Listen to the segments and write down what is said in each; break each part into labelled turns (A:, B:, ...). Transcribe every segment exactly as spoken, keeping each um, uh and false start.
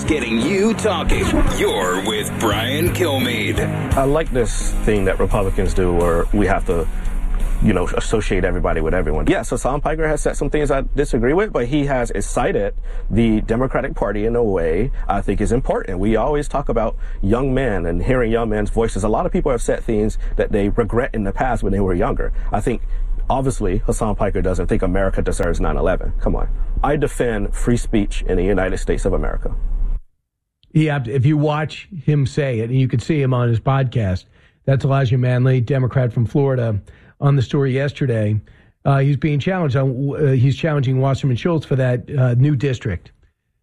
A: getting you talking. You're with Brian Kilmeade.
B: I like this thing that Republicans do where we have to, you know, associate everybody with everyone. Yes, Hassan Piker has said some things I disagree with, but he has cited the Democratic Party in a way I think is important. We always talk about young men and hearing young men's voices. A lot of people have said things that they regret in the past when they were younger. I think, obviously, Hassan Piker doesn't think America deserves nine eleven. Come on. I defend free speech in the United States of America.
C: Yeah, if you watch him say it, and you can see him on his podcast, that's Elijah Manley, Democrat from Florida, on the story yesterday. Uh, he's being challenged. On, uh, he's challenging Wasserman Schultz for that uh, new district.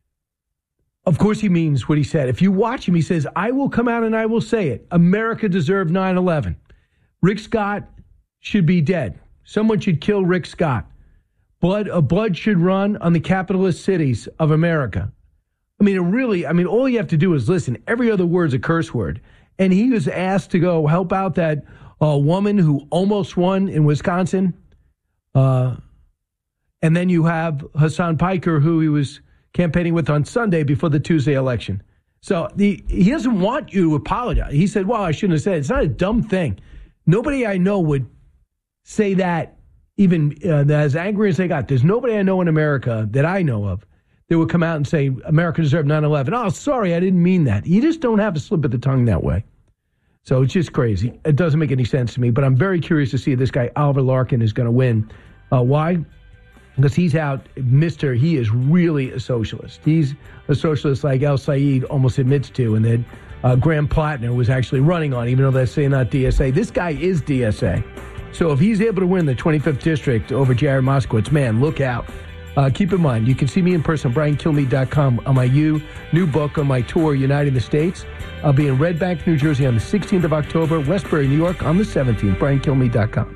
C: Of course he means what he said. If you watch him, he says, I will come out and I will say it. America deserved nine eleven. Rick Scott should be dead. Someone should kill Rick Scott. Blood, uh, blood should run on the capitalist cities of America. I mean, it really, I mean, all you have to do is listen. Every other word's a curse word. And he was asked to go help out that a woman who almost won in Wisconsin. Uh, and then you have Hassan Piker, who he was campaigning with on Sunday before the Tuesday election. So the, he doesn't want you to apologize. He said, well, I shouldn't have said it. It's not a dumb thing. Nobody I know would say that even uh, as angry as they got. There's nobody I know in America that I know of that would come out and say, America deserved nine eleven. Oh, sorry, I didn't mean that. You just don't have a slip of the tongue that way. So it's just crazy. It doesn't make any sense to me, but I'm very curious to see if this guy, Oliver Larkin, is going to win. Uh, why? Because he's out, Mister He is really a socialist. He's a socialist like El Sayed almost admits to, and that uh, Graham Plattner was actually running on, even though they're saying not D S A. This guy is D S A. So if he's able to win the twenty-fifth district over Jared Moskowitz, man, look out. Uh, keep in mind, you can see me in person, brian kilmeade dot com, on my new, new book on my tour, Uniting the States. I'll be in Red Bank, New Jersey on the sixteenth of October, Westbury, New York on the seventeenth, brian kilmeade dot com.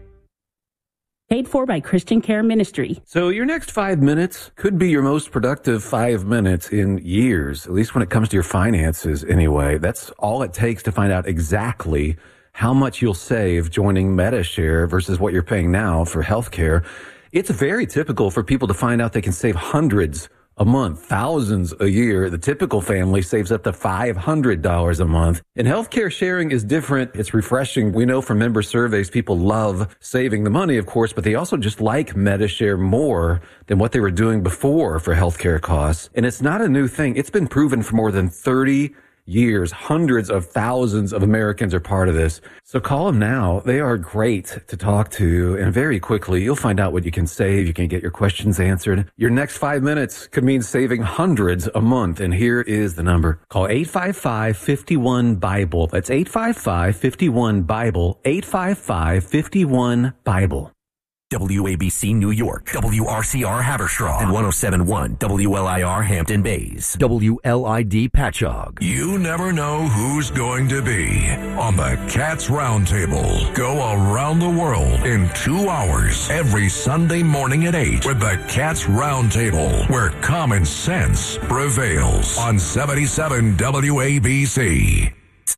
D: Paid for by Christian Care Ministry.
E: So your next five minutes could be your most productive five minutes in years, at least when it comes to your finances anyway. That's all it takes to find out exactly how much you'll save joining Medi-Share versus what you're paying now for healthcare. It's very typical for people to find out they can save hundreds a month, thousands a year. The typical family saves up to five hundred dollars a month. And healthcare sharing is different. It's refreshing. We know from member surveys, people love saving the money, of course, but they also just like Medi-Share more than what they were doing before for healthcare costs. And it's not a new thing. It's been proven for more than thirty years. Hundreds of thousands of Americans are part of this. So call them now. They are great to talk to. And very quickly, you'll find out what you can save. You can get your questions answered. Your next five minutes could mean saving hundreds a month. And here is the number. Call eight five five, five one, BIBLE. That's eight five five, five one, BIBLE. eight five five, five one, BIBLE.
F: W A B C New York, W R C R Haverstraw, and one oh seven point one W L I R Hampton Bays, W L I D Patchogue.
G: You never know who's going to be on the Cats Roundtable. Go around the world in two hours every Sunday morning at eight with the Cats Roundtable, where common sense prevails on seventy-seven W A B C.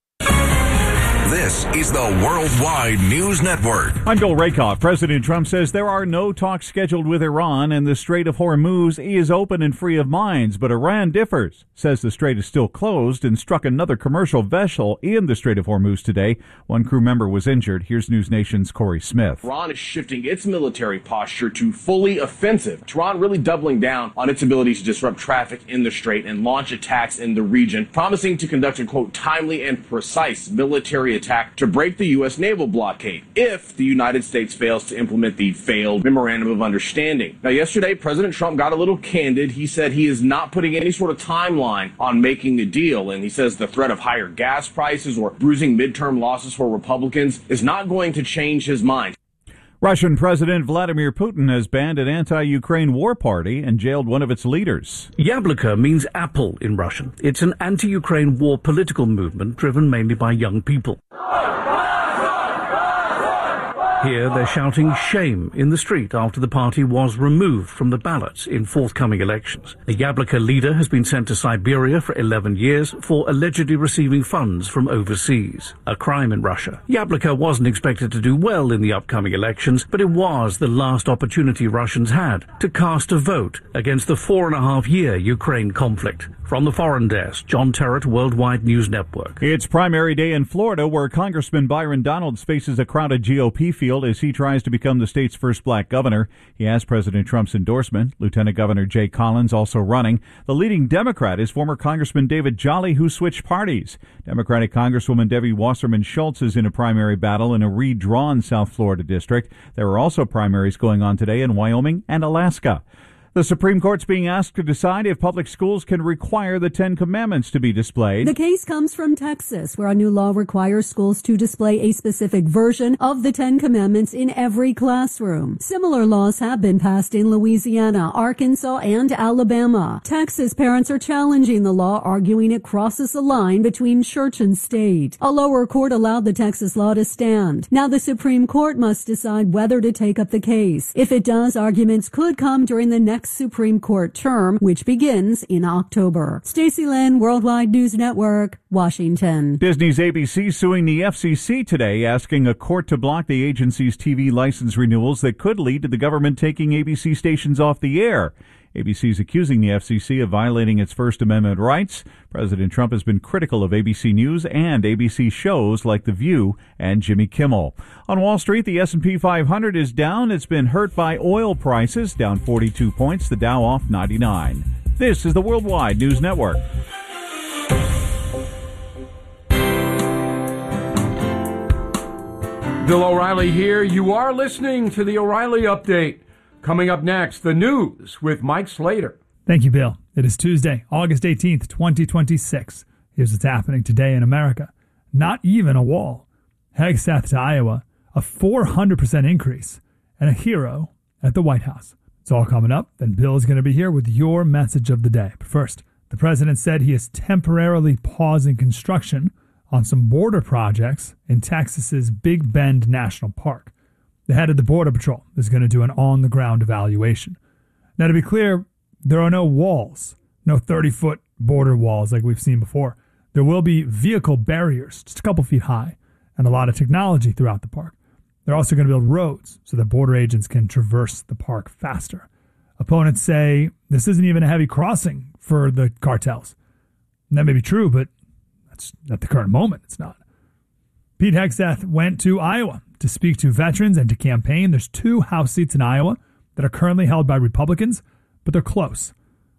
G: This is the Worldwide News Network.
H: I'm Bill Rakoff. President Trump says there are no talks scheduled with Iran, and the Strait of Hormuz is open and free of mines, but Iran differs, says the strait is still closed, and struck another commercial vessel in the Strait of Hormuz today. One crew member was injured. Here's News Nation's Corey Smith.
I: Iran is shifting its military posture to fully offensive. Iran really doubling down on its ability to disrupt traffic in the strait and launch attacks in the region, promising to conduct a, quote, timely and precise military attack to break the U S naval blockade if the United States fails to implement the failed Memorandum of Understanding. Now, yesterday, President Trump got a little candid. He said he is not putting any sort of timeline on making the deal, and he says the threat of higher gas prices or bruising midterm losses for Republicans is not going to change his mind.
H: Russian President Vladimir Putin has banned an anti-Ukraine war party and jailed one of its leaders.
J: Yabloko means apple in Russian. It's an anti-Ukraine war political movement driven mainly by young people. Here they're shouting shame in the street after the party was removed from the ballots in forthcoming elections. The Yabloko leader has been sent to Siberia for eleven years for allegedly receiving funds from overseas, a crime in Russia. Yabloko wasn't expected to do well in the upcoming elections, but it was the last opportunity Russians had to cast a vote against the four and a half year Ukraine conflict. From the Foreign Desk, John Terrett, Worldwide News Network.
H: It's primary day in Florida, where Congressman Byron Donalds faces a crowded G O P field as he tries to become the state's first black governor. He has President Trump's endorsement. Lieutenant Governor Jay Collins also running. The leading Democrat is former Congressman David Jolly, who switched parties. Democratic Congresswoman Debbie Wasserman Schultz is in a primary battle in a redrawn South Florida district. There are also primaries going on today in Wyoming and Alaska. The Supreme Court's being asked to decide if public schools can require the Ten Commandments to be displayed.
K: The case comes from Texas, where a new law requires schools to display a specific version of the Ten Commandments in every classroom. Similar laws have been passed in Louisiana, Arkansas, and Alabama. Texas parents are challenging the law, arguing it crosses the line between church and state. A lower court allowed the Texas law to stand. Now the Supreme Court must decide whether to take up the case. If it does, arguments could come during the next Supreme Court term, which begins in October. Stacey Lynn, Worldwide News Network, Washington.
H: Disney's A B C suing the F C C today, asking a court to block the agency's T V license renewals that could lead to the government taking A B C stations off the air. A B C is accusing the F C C of violating its First Amendment rights. President Trump has been critical of A B C News and A B C shows like The View and Jimmy Kimmel. On Wall Street, the S and P five hundred is down. It's been hurt by oil prices, down forty-two points. The Dow off ninety-nine. This is the Worldwide News Network.
L: Bill O'Reilly here. You are listening to the O'Reilly Update. Coming up next, the news with Mike Slater.
M: Thank you, Bill. It is Tuesday, August eighteenth, twenty twenty-six. Here's what's happening today in America. Not even a wall. Hegseth to Iowa, a four hundred percent increase, and a hero at the White House. It's all coming up. Then Bill is going to be here with your message of the day. But first, the president said he is temporarily pausing construction on some border projects in Texas's Big Bend National Park. The head of the Border Patrol is going to do an on-the-ground evaluation. Now, to be clear, there are no walls, no thirty-foot border walls like we've seen before. There will be vehicle barriers, just a couple feet high, and a lot of technology throughout the park. They're also going to build roads so that border agents can traverse the park faster. Opponents say this isn't even a heavy crossing for the cartels. And that may be true, but that's at the current moment, it's not. Pete Hegseth went to Iowa to speak to veterans and to campaign. There's two House seats in Iowa that are currently held by Republicans, but they're close.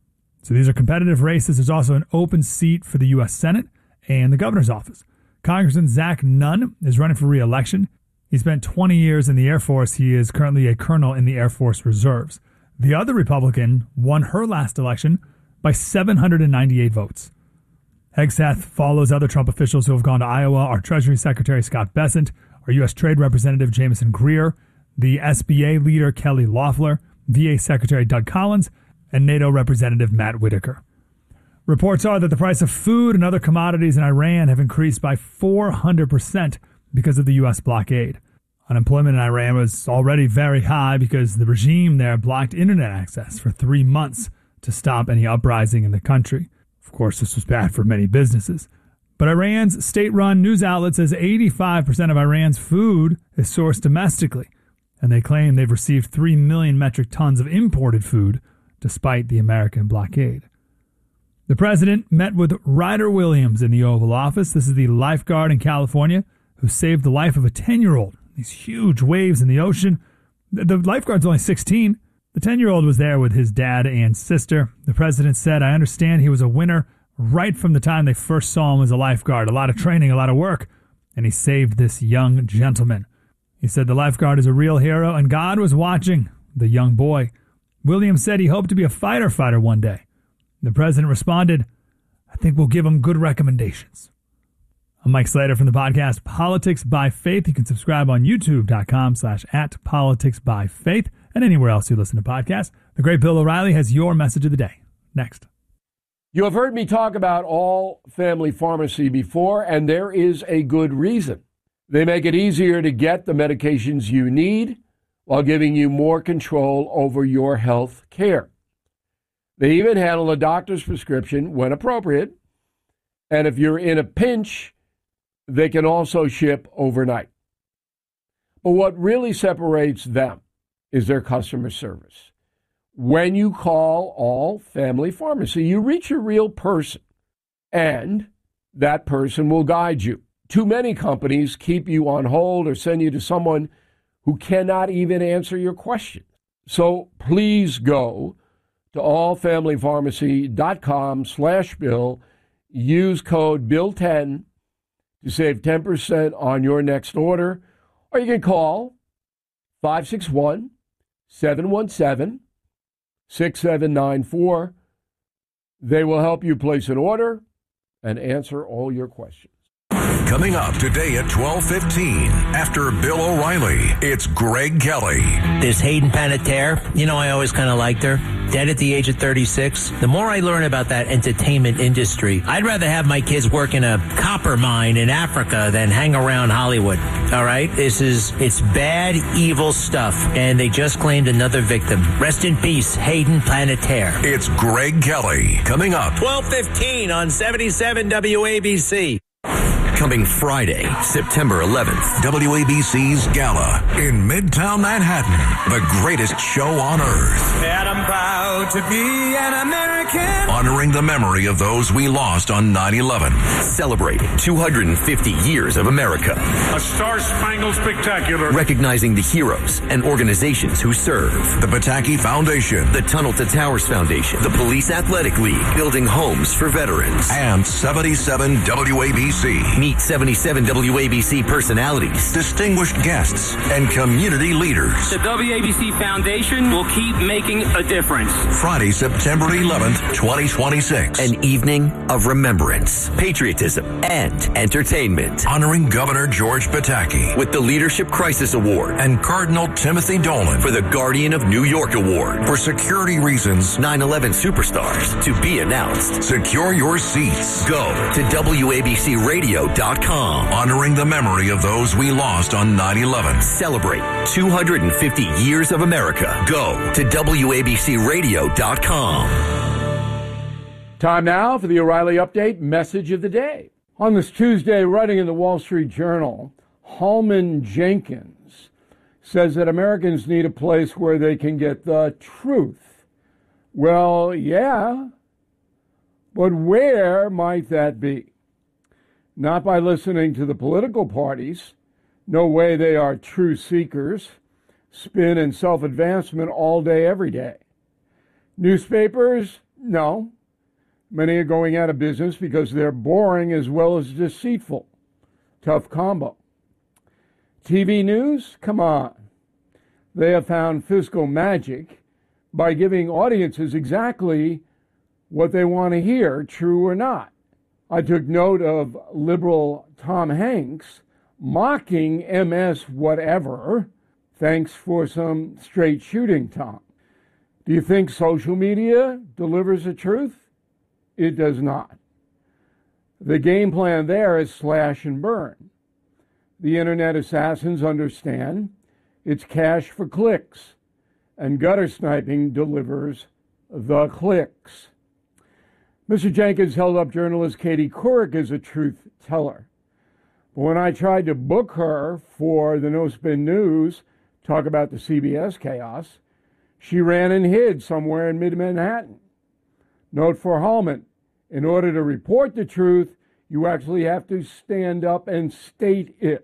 M: So these are competitive races. There's also an open seat for the U S Senate and the governor's office. Congressman Zach Nunn is running for re-election. He spent twenty years in the Air Force. He is currently a colonel in the Air Force Reserves. The other Republican won her last election by seven hundred ninety-eight votes. Hegseth follows other Trump officials who have gone to Iowa, our Treasury Secretary Scott Bessent, our U S Trade Representative Jameson Greer, the S B A leader Kelly Loeffler, V A Secretary Doug Collins, and NATO Representative Matt Whitaker. Reports are that the price of food and other commodities in Iran have increased by four hundred percent because of the U S blockade. Unemployment in Iran was already very high because the regime there blocked internet access for three months to stop any uprising in the country. Of course, this was bad for many businesses. But Iran's state-run news outlet says eighty-five percent of Iran's food is sourced domestically, and they claim they've received three million metric tons of imported food despite the American blockade. The president met with Ryder Williams in the Oval Office. This is the lifeguard in California who saved the life of a ten-year-old. These huge waves in the ocean. The lifeguard's only sixteen. The ten-year-old was there with his dad and sister. The president said, "I understand he was a winner right from the time they first saw him as a lifeguard. A lot of training, a lot of work, and he saved this young gentleman." He said the lifeguard is a real hero, and God was watching the young boy. Williams said he hoped to be a fighter fighter one day. The president responded, "I think we'll give him good recommendations." I'm Mike Slater from the podcast Politics by Faith. You can subscribe on youtube.com slash at politics by faith and anywhere else you listen to podcasts. The great Bill O'Reilly has your message of the day. Next.
L: You have heard me talk about All Family Pharmacy before, and there is a good reason. They make it easier to get the medications you need while giving you more control over your health care. They even handle a doctor's prescription when appropriate. And if you're in a pinch, they can also ship overnight. But what really separates them is their customer service. When you call All Family Pharmacy, you reach a real person, and that person will guide you. Too many companies keep you on hold or send you to someone who cannot even answer your questions. So please go to allfamilypharmacy.com slash bill. Use code bill ten to save ten percent on your next order. Or you can call five six one, seven one seven, six seven nine four. They will help you place an order and answer all your questions.
G: Coming up today at twelve fifteen, after Bill O'Reilly, it's Greg Kelly.
N: There's Hayden Panettiere. You know, I always kind of liked her. Dead at the age of thirty-six. The more I learn about that entertainment industry, I'd rather have my kids work in a copper mine in Africa than hang around Hollywood. All right? This is, it's bad, evil stuff. And they just claimed another victim. Rest in peace, Hayden Panettiere.
G: It's Greg Kelly. Coming up.
N: twelve fifteen on seventy-seven W A B C.
F: Coming Friday, September eleventh.
G: W A B C's Gala in Midtown Manhattan. The greatest show on earth.
O: And I'm proud to be an American.
G: Honoring the memory of those we lost on nine eleven.
F: Celebrating two hundred fifty years of America.
P: A Star-Spangled Spectacular.
F: Recognizing the heroes and organizations who serve.
G: The Pataki Foundation.
F: The Tunnel to Towers Foundation. The Police Athletic League. Building homes for veterans.
G: And seventy-seven W A B C.
F: Meet seventy-seven W A B C personalities,
G: distinguished guests, and community leaders.
Q: The W A B C Foundation will keep making a difference.
G: Friday, September eleventh, twenty twenty-six.
F: An evening of remembrance, patriotism, and entertainment.
G: Honoring Governor George Pataki
F: with the Leadership Crisis Award
G: and Cardinal Timothy Dolan
F: for the Guardian of New York Award.
G: For security reasons,
F: nine eleven superstars to be announced.
G: Secure your seats.
F: Go to W A B C radio dot com.
G: Honoring the memory of those we lost on nine eleven.
F: Celebrate two hundred fifty years of America. Go to W A B C radio dot com.
L: Time now for the O'Reilly Update message of the day. On this Tuesday, writing in the Wall Street Journal, Holman Jenkins says that Americans need a place where they can get the truth. Well, yeah, but where might that be? Not by listening to the political parties. No way, they are true seekers. Spin and self-advancement all day, every day. Newspapers? No. Many are going out of business because they're boring as well as deceitful. Tough combo. T V news? Come on. They have found fiscal magic by giving audiences exactly what they want to hear, true or not. I took note of liberal Tom Hanks mocking M S whatever. Thanks for some straight shooting, Tom. Do you think social media delivers the truth? It does not. The game plan there is slash and burn. The internet assassins understand it's cash for clicks, and gutter sniping delivers the clicks. Mister Jenkins held up journalist Katie Couric as a truth teller. But when I tried to book her for the No Spin News, talk about the C B S chaos, she ran and hid somewhere in mid-Manhattan. Note for Holman, in order to report the truth, you actually have to stand up and state it.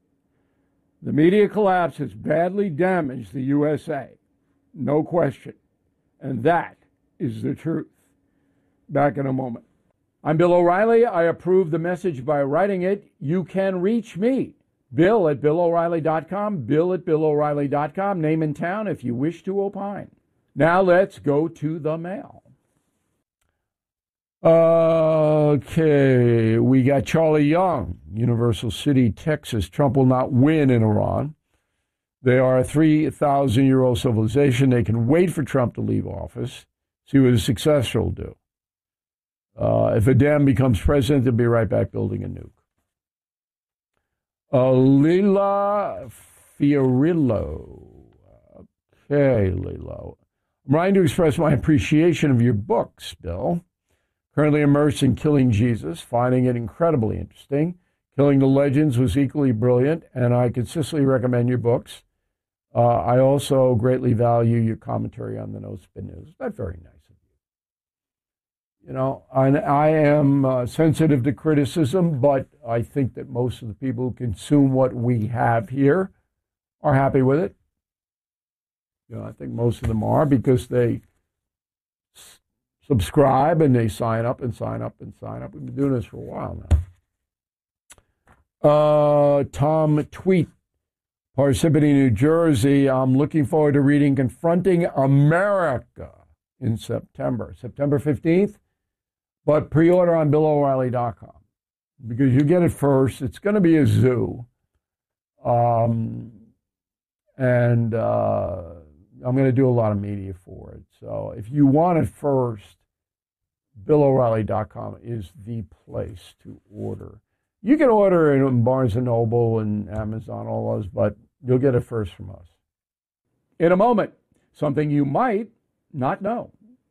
L: The media collapse has badly damaged the U S A. No question. And that is the truth. Back in a moment. I'm Bill O'Reilly. I approve the message by writing it. You can reach me. Bill at Bill O'Reilly dot com. Bill at Bill O'Reilly dot com. Name and town if you wish to opine. Now let's go to the mail. Okay, we got Charlie Young, Universal City, Texas. Trump will not win in Iran. They are a three thousand year old civilization. They can wait for Trump to leave office, see what a successor will do. Uh, if a Dem becomes president, they'll be right back building a nuke. Uh, Lila Fiorillo. Okay, Lilo. I'm writing to express my appreciation of your books, Bill. Currently immersed in Killing Jesus, finding it incredibly interesting. Killing the Legends was equally brilliant, and I consistently recommend your books. Uh, I also greatly value your commentary on the No Spin News. That's very nice of you. You know, I, I am uh, sensitive to criticism, but I think that most of the people who consume what we have here are happy with it. You know, I think most of them are because they s- subscribe and they sign up and sign up and sign up. We've been doing this for a while now. Uh, Tom Tweet, Parsippany, New Jersey. I'm looking forward to reading Confronting America in September, September fifteenth. But pre-order on Bill O'Reilly dot com because you get it first. It's going to be a zoo. Um, and uh, I'm going to do a lot of media for it. So if you want it first, Bill O'Reilly dot com is the place to order. You can order it in Barnes and Noble and Amazon, all those, but you'll get it first from us. In a moment, something you might not know.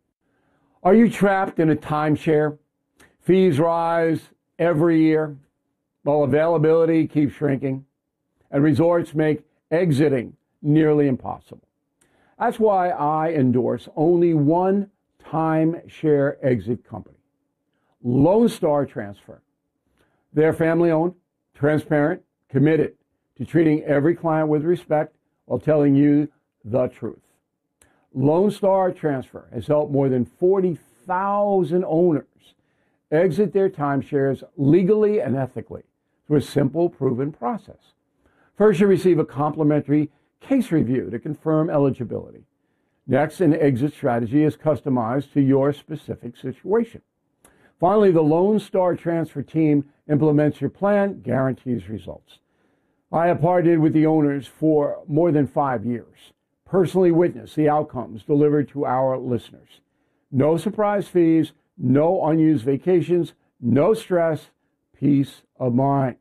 L: Are you trapped in a timeshare? Fees rise every year, while availability keeps shrinking, and resorts make exiting nearly impossible. That's why I endorse only one timeshare exit company, Lone Star Transfer. They're family-owned, transparent, committed to treating every client with respect while telling you the truth. Lone Star Transfer has helped more than forty thousand owners exit their timeshares legally and ethically through a simple, proven process. First, you receive a complimentary case review to confirm eligibility. Next, an exit strategy is customized to your specific situation. Finally, the Lone Star Transfer team implements your plan, guarantees results. I have partnered with the owners for more than five years, personally witnessed the outcomes delivered to our listeners. No surprise fees, no unused vacations, no stress, peace of mind.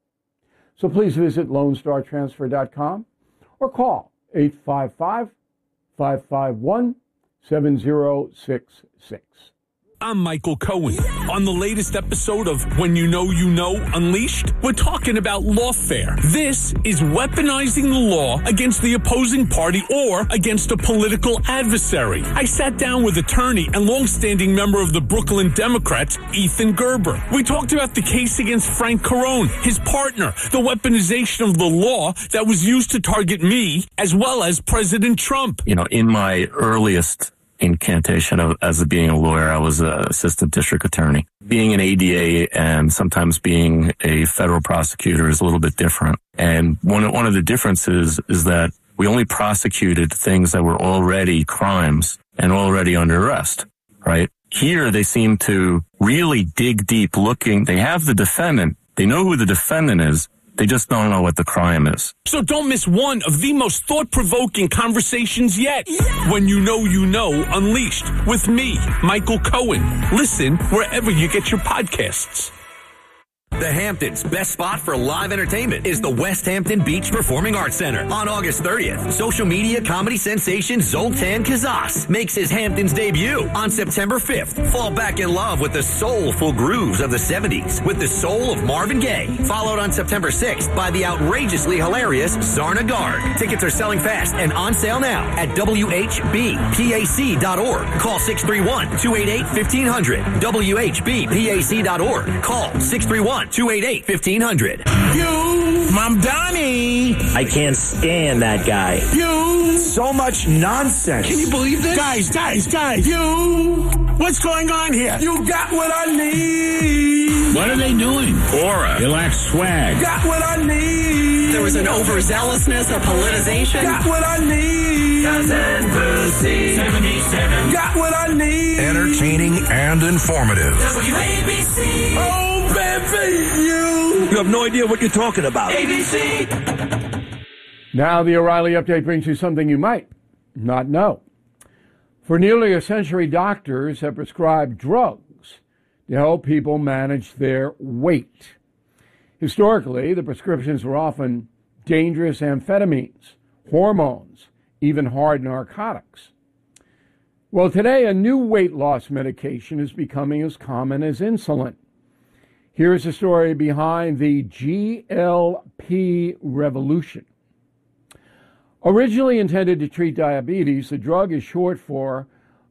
L: So please visit Lone Star Transfer dot com or call eight five five, five five one, seven zero six six.
R: I'm Michael Cohen. On the latest episode of When You Know You Know Unleashed, we're talking about lawfare. This is weaponizing the law against the opposing party or against a political adversary. I sat down with attorney and longstanding member of the Brooklyn Democrats, Ethan Gerber. We talked about the case against Frank Carone, his partner, the weaponization of the law that was used to target me, as well as President Trump.
S: You know, in my earliest incantation of as a, being a lawyer, I was an assistant district attorney. Being an A D A and sometimes being a federal prosecutor is a little bit different. And one of, one of the differences is that we only prosecuted things that were already crimes and already under arrest, right? Here, they seem to really dig deep looking. They have the defendant. They know who the defendant is. They just don't know what the crime is.
R: So don't miss one of the most thought-provoking conversations yet. Yeah. When You Know You Know Unleashed with me, Michael Cohen. Listen wherever you get your podcasts.
F: The Hamptons' best spot for live entertainment is the West Hampton Beach Performing Arts Center. On August thirtieth, social media comedy sensation Zoltan Kazas makes his Hamptons debut. On September fifth, fall back in love with the soulful grooves of the seventies with the soul of Marvin Gaye. Followed on September sixth by the outrageously hilarious Zarna Garg. Tickets are selling fast and on sale now at W H B P A C dot org. Call six three one, two eight eight, one five zero zero. W H B P A C dot org. Call six three one, two eight eight, one five zero zero.
T: You, Mom Donnie. I can't stand that guy. You. So much nonsense.
P: Can you believe this?
T: Guys, guys, guys. You. What's going on here?
P: You got what I need.
U: What are they doing? Aura. They lack swag.
P: Got what I need.
V: There was an overzealousness or politicization.
P: Got what I need.
V: Cousin Brucey.
P: seventy-seven. Got what I need.
G: Entertaining and informative.
V: W A B C.
P: Oh, baby, you.
U: You have no idea what you're talking about.
V: A B C.
L: Now the O'Reilly Update brings you something you might not know. For nearly a century, doctors have prescribed drugs to help people manage their weight. Historically, the prescriptions were often dangerous amphetamines, hormones, even hard narcotics. Well, today, a new weight loss medication is becoming as common as insulin. Here's the story behind the G L P revolution. Originally intended to treat diabetes, the drug is short for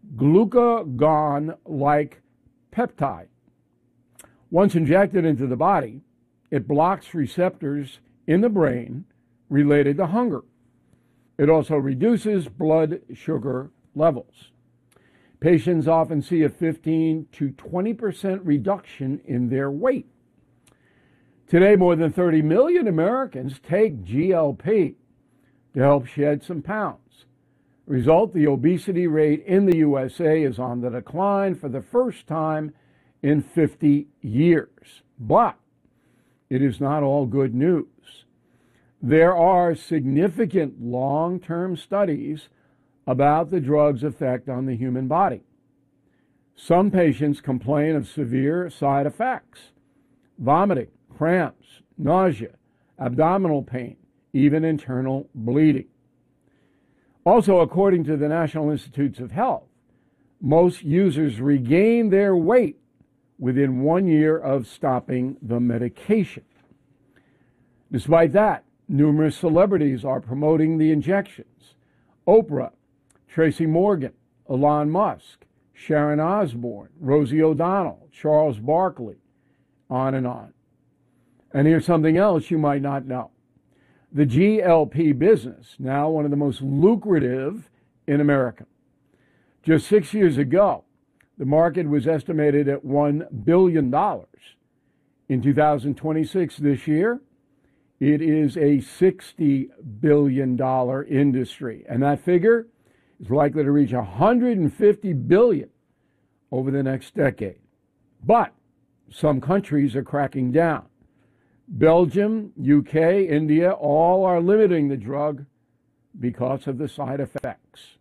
L: glucagon-like peptide. Once injected into the body, it blocks receptors in the brain related to hunger. It also reduces blood sugar levels. Patients often see a fifteen to twenty percent reduction in their weight. Today, more than thirty million Americans take G L P to help shed some pounds. Result, the obesity rate in the U S A is on the decline for the first time in fifty years. But it is not all good news. There are significant long-term studies about the drug's effect on the human body. Some patients complain of severe side effects: vomiting, cramps, nausea, abdominal pain, even internal bleeding. Also, according to the National Institutes of Health, most users regain their weight within one year of stopping the medication. Despite that, numerous celebrities are promoting the injections. Oprah, Tracy Morgan, Elon Musk, Sharon Osbourne, Rosie O'Donnell, Charles Barkley, on and on. And here's something else you might not know. The G L P business, now one of the most lucrative in America. Just six years ago, the market was estimated at one billion dollars. In two thousand twenty-six, this year, it is a sixty billion dollars industry. And that figure is likely to reach one hundred fifty billion dollars over the next decade. But some countries are cracking down. Belgium, U K, India, all are limiting the drug because of the side effects.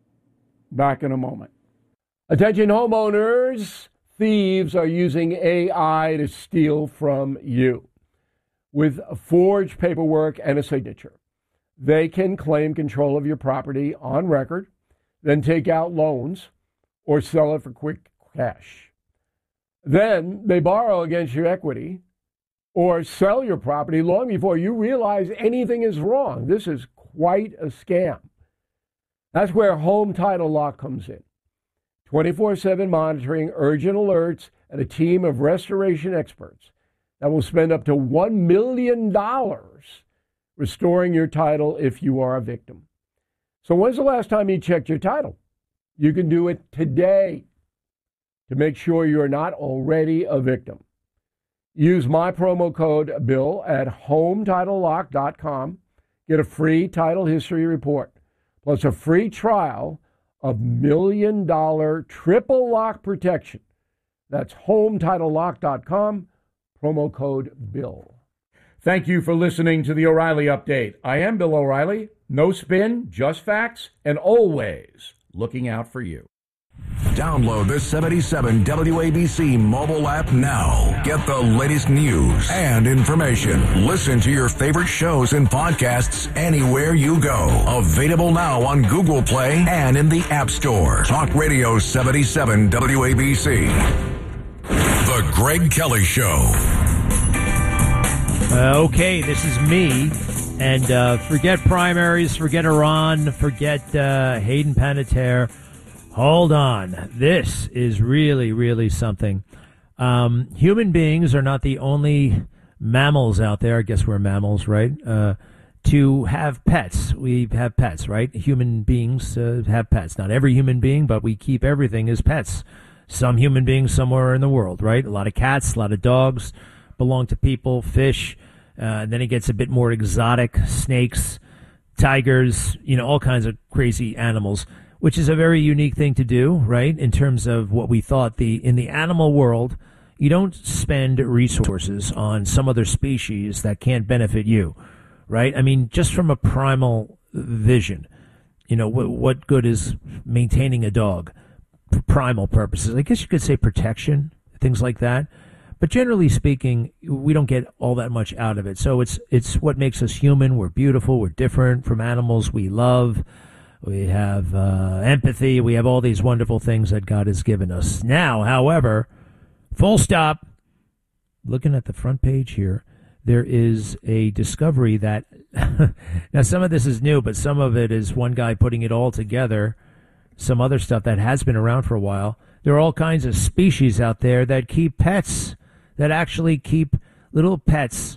L: Back in a moment. Attention homeowners, thieves are using A I to steal from you. With forged paperwork and a signature, they can claim control of your property on record, then take out loans or sell it for quick cash. Then they borrow against your equity or sell your property long before you realize anything is wrong. This is quite a scam. That's where Home Title Lock comes in. twenty-four seven monitoring, urgent alerts, and a team of restoration experts that will spend up to one million dollars restoring your title if you are a victim. So when's the last time you checked your title? You can do it today to make sure you're not already a victim. Use my promo code BILL at home title lock dot com. Get a free title history report, plus a free trial of million dollar triple lock protection. That's home title lock dot com, promo code BILL. Thank you for listening to the O'Reilly Update. I am Bill O'Reilly. No spin, just facts, and always looking out for you.
G: Download the seventy-seven W A B C mobile app now. Get the latest news and information. Listen to your favorite shows and podcasts anywhere you go. Available now on Google Play and in the App Store. Talk Radio seventy-seven W A B C. The Greg Kelly Show.
A: Uh, okay, this is me. And uh, forget primaries, forget Iran, forget uh, Hayden Panettiere. Hold on. This is really, really something. Um, human beings are not the only mammals out there. I guess we're mammals, right? Uh, to have pets. We have pets, right? Human beings uh, have pets. Not every human being, but we keep everything as pets. Some human beings somewhere in the world, right? A lot of cats, a lot of dogs belong to people, fish. Uh, and then it gets a bit more exotic. Snakes, tigers, you know, all kinds of crazy animals, which is a very unique thing to do, right? In terms of what we thought the in the animal world, you don't spend resources on some other species that can't benefit you, right? I mean, just from a primal vision, you know, what, what good is maintaining a dog for primal purposes? I guess you could say protection, things like that. But generally speaking, we don't get all that much out of it. So it's it's what makes us human. We're beautiful. We're different from animals we love. We have uh, empathy. We have all these wonderful things that God has given us. Now, however, full stop. Looking at the front page here, there is a discovery that, now some of this is new, but some of it is one guy putting it all together, some other stuff that has been around for a while. There are all kinds of species out there that keep pets, that actually keep little pets.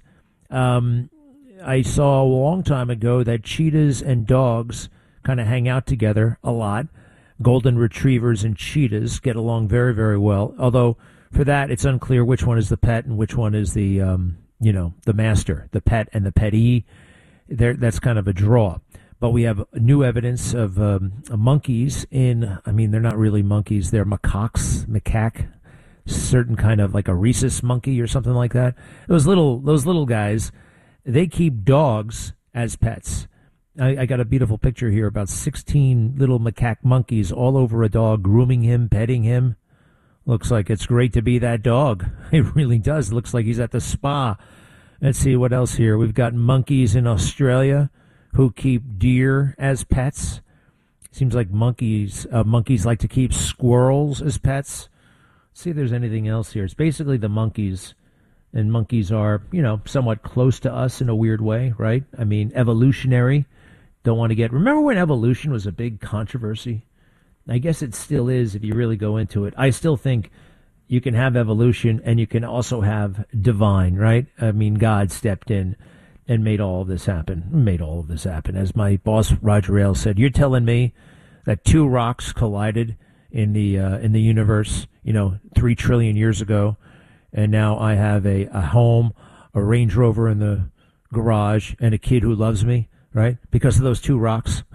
A: Um, I saw a long time ago that cheetahs and dogs kind of hang out together a lot. Golden retrievers and cheetahs get along very, very well, although for that, it's unclear which one is the pet and which one is the, um, you know, the master, the pet and the petty. There, that's kind of a draw. But we have new evidence of um, monkeys in, I mean, they're not really monkeys. They're macaques, macaque, certain kind of like a rhesus monkey or something like that. Those little, those little guys, they keep dogs as pets. I, I got a beautiful picture here, about sixteen little macaque monkeys all over a dog, grooming him, petting him. Looks like it's great to be that dog. It really does. Looks like he's at the spa. Let's see what else here. We've got monkeys in Australia who keep deer as pets. Seems like monkeys uh, monkeys like to keep squirrels as pets. Let's see if there's anything else here. It's basically the monkeys. And monkeys are, you know, somewhat close to us in a weird way, right? I mean, evolutionary. Don't want to get... Remember when evolution was a big controversy? I guess it still is if you really go into it. I still think you can have evolution and you can also have divine, right? I mean, God stepped in and made all of this happen. Made all of this happen. As my boss, Roger Ailes, said, you're telling me that two rocks collided in the uh, in the universe, you know, three trillion years ago, and now I have a, a home, a Range Rover in the garage, and a kid who loves me, right? Because of those two rocks.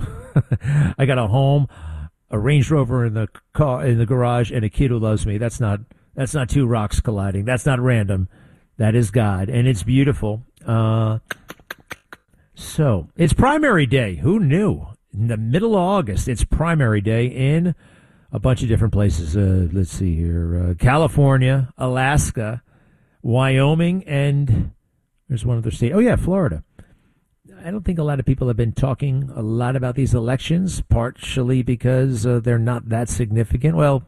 A: I got a home, a Range Rover in the car, in the garage, and a kid who loves me. That's not that's not two rocks colliding. That's not random. That is God, and it's beautiful. Uh, so it's primary day. Who knew? In the middle of August, it's primary day in a bunch of different places. Uh, let's see here: uh, California, Alaska, Wyoming, and there's one other state. Oh yeah, Florida. I don't think a lot of people have been talking a lot about these elections, partially because uh, they're not that significant. Well,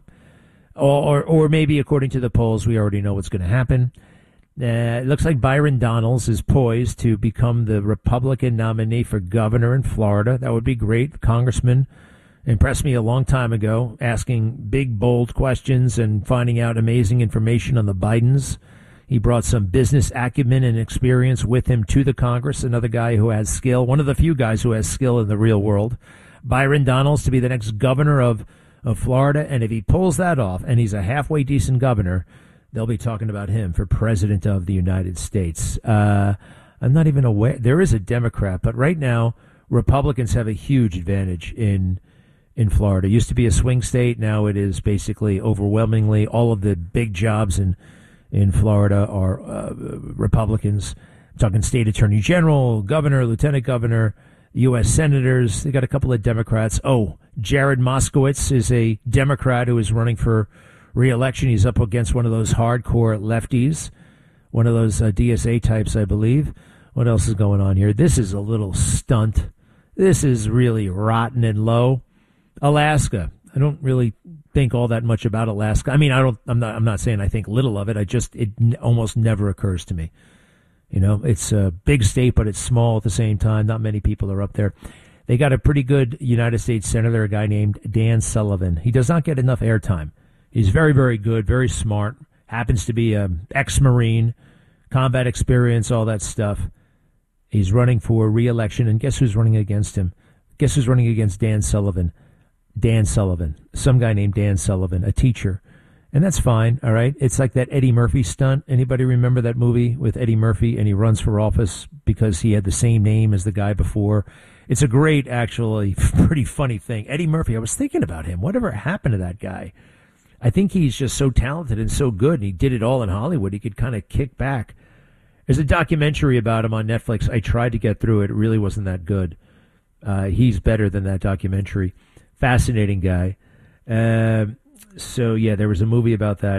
A: or, or maybe according to the polls, we already know what's going to happen. Uh, it looks like Byron Donalds is poised to become the Republican nominee for governor in Florida. That would be great. Congressman impressed me a long time ago, asking big, bold questions and finding out amazing information on the Bidens. He brought some business acumen and experience with him to the Congress, another guy who has skill, one of the few guys who has skill in the real world. Byron Donalds to be the next governor of, of Florida, and if he pulls that off, and he's a halfway decent governor, they'll be talking about him for president of the United States. Uh, I'm not even aware. There is a Democrat, but right now, Republicans have a huge advantage in in Florida. It used to be a swing state. Now it is basically overwhelmingly all of the big jobs in in Florida are uh, Republicans. I'm talking state attorney general, governor, lieutenant governor, U S senators. They got a couple of Democrats. Oh, Jared Moskowitz is a Democrat who is running for re-election. He's up against one of those hardcore lefties, one of those uh, D S A types, I believe. What else is going on here? This is a little stunt. This is really rotten and low. Alaska. I don't really think all that much about Alaska. I mean, I don't. I'm not. I'm not saying I think little of it. I just it n- almost never occurs to me. You know, it's a big state, but it's small at the same time. Not many people are up there. They got a pretty good United States senator, a guy named Dan Sullivan. He does not get enough airtime. He's very, very good, very smart. Happens to be a ex-Marine, combat experience, all that stuff. He's running for re-election, and guess who's running against him? Guess who's running against Dan Sullivan? Dan Sullivan, some guy named Dan Sullivan, a teacher. And that's fine, all right? It's like that Eddie Murphy stunt. Anybody remember that movie with Eddie Murphy, and he runs for office because he had the same name as the guy before? It's a great, actually, pretty funny thing. Eddie Murphy, I was thinking about him. Whatever happened to that guy? I think he's just so talented and so good, and he did it all in Hollywood. He could kind of kick back. There's a documentary about him on Netflix. I tried to get through it. It really wasn't that good. Uh, he's better than that documentary. Fascinating guy. Uh, so, yeah, there was a movie about that.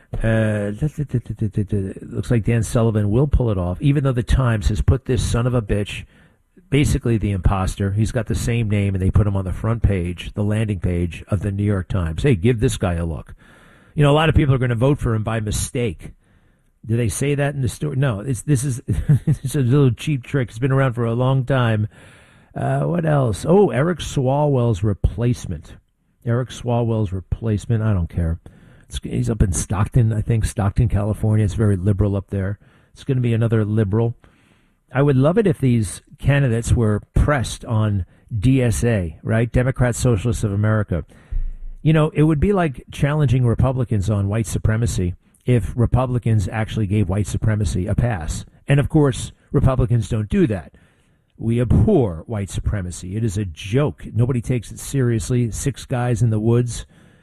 A: Uh, looks like Dan Sullivan will pull it off, even though the Times has put this son of a bitch, basically the imposter. He's got the same name, and they put him on the front page, the landing page of the New York Times. Hey, give this guy a look. You know, a lot of people are going to vote for him by mistake. Do they say that in the story? No, it's, this is it's a little cheap trick. It's been around for a long time. Uh, what else? Oh, Eric Swalwell's replacement. Eric Swalwell's replacement. I don't care. It's, he's up in Stockton, I think, Stockton, California. It's very liberal up there. It's going to be another liberal. I would love it if these candidates were pressed on D S A, right? Democrats, Socialists of America. You know, it would be like challenging Republicans on white supremacy if Republicans actually gave white supremacy a pass. And, of course, Republicans don't do that. We abhor white supremacy. It is a joke. Nobody takes it seriously. Six guys in the woods